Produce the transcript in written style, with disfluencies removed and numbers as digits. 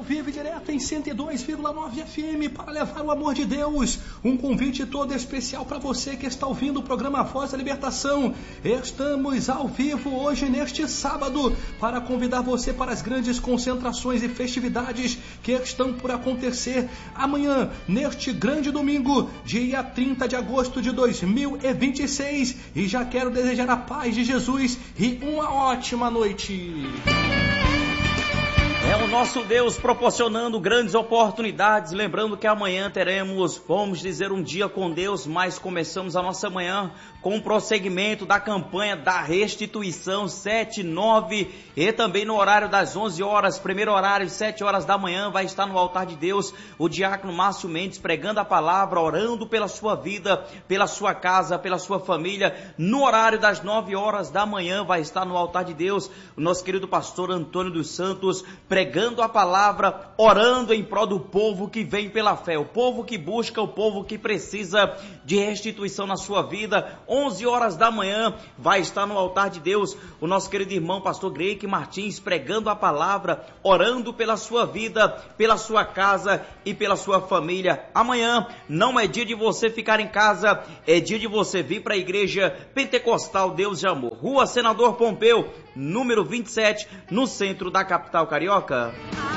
vivo e direto em 102,9 FM para levar o amor de Deus. Um convite todo especial para você que está ouvindo o programa Voz da Libertação. Estamos ao vivo hoje, neste sábado, para convidar você para as grandes concentrações e festividades que estão por acontecer amanhã, neste grande domingo, dia 30 de agosto de 2026. E já quero desejar a paz de Jesus e uma ótima noite. É o nosso Deus proporcionando grandes oportunidades, lembrando que amanhã teremos, vamos dizer, um dia com Deus, mas começamos a nossa manhã com o prosseguimento da campanha da restituição 7, 9 e também no horário das 11 horas, primeiro horário, 7 horas da manhã, vai estar no altar de Deus o diácono Márcio Mendes pregando a palavra, orando pela sua vida, pela sua casa, pela sua família. No horário das 9 horas da manhã vai estar no altar de Deus o nosso querido pastor Antônio dos Santos pregando a palavra, orando em prol do povo que vem pela fé, o povo que busca, o povo que precisa de restituição na sua vida. 11 horas da manhã vai estar no altar de Deus o nosso querido irmão pastor Greike Martins pregando a palavra, orando pela sua vida, pela sua casa e pela sua família. Amanhã não é dia de você ficar em casa, é dia de você vir para a igreja Pentecostal Deus de Amor, Rua Senador Pompeu, número 27, no centro da capital carioca.